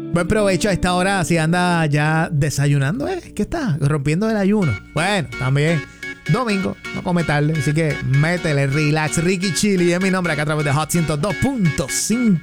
Buen provecho a esta hora si anda ya desayunando, ¿Qué está? Rompiendo el ayuno. Bueno, también. Domingo, no come tarde, así que métele, relax. Ricky Chili es mi nombre acá a través de Hot 102.5.